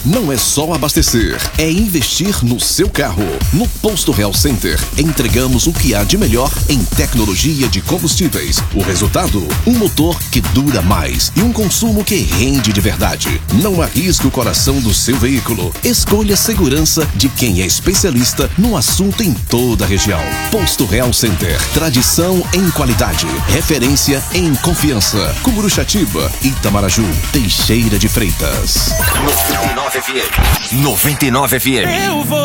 não é só abastecer, é investir no seu carro. No Posto Real Center, entregamos o que há de melhor em tecnologia de combustíveis. O resultado? Um motor que dura mais e um consumo que rende de verdade. Não arrisque o coração do seu veículo. Escolha a segurança de quem é especialista no assunto em toda a região. Posto Real Center. Tradição em qualidade. Referência em confiança. Curuxatiba, Itamaraju, Teixeira de Freitas. 99 FM. 99 FM.